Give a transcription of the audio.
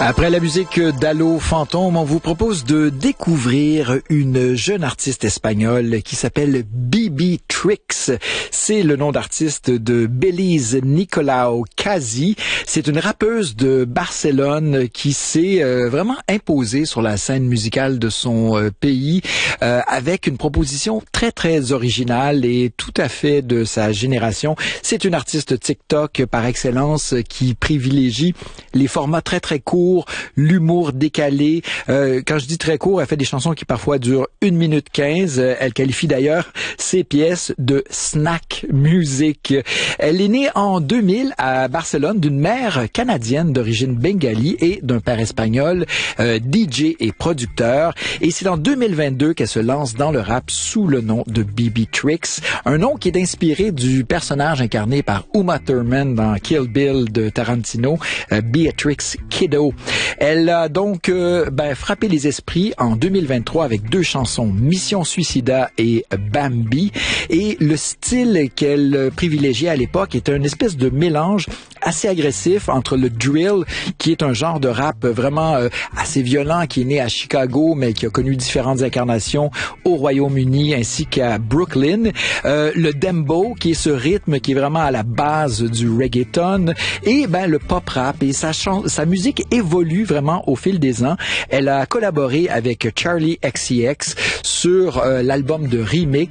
Après la musique d'Allo Fantôme, on vous propose de découvrir une jeune artiste espagnole qui s'appelle Bibi Trix. C'est le nom d'artiste de Belize Nicolau Casi. C'est une rappeuse de Barcelone qui s'est vraiment imposée sur la scène musicale de son pays avec une proposition très, très originale et tout à fait de sa génération. C'est une artiste TikTok par excellence qui privilégie les formats très, très courts, l'humour décalé. Quand je dis très court, elle fait des chansons qui parfois durent 1 minute 15. Elle qualifie d'ailleurs ses pièces de snack music. Elle est née en 2000 à Barcelone d'une mère canadienne d'origine bengali et d'un père espagnol, DJ et producteur. Et c'est en 2022 qu'elle se lance dans le rap sous le nom de Bibi Trix, un nom qui est inspiré du personnage incarné par Uma Thurman dans Kill Bill de Tarantino, Beatrix Kiddo. Elle a donc frappé les esprits en 2023 avec 2 chansons, Mission Suicida et Bambi. Et le style qu'elle privilégiait à l'époque était une espèce de mélange assez agressif entre le drill, qui est un genre de rap vraiment assez violent, qui est né à Chicago, mais qui a connu différentes incarnations au Royaume-Uni ainsi qu'à Brooklyn. Le dembow, qui est ce rythme qui est vraiment à la base du reggaeton, et le pop rap. Et sa musique évolue vraiment au fil des ans. Elle a collaboré avec Charlie XCX sur l'album de Remix,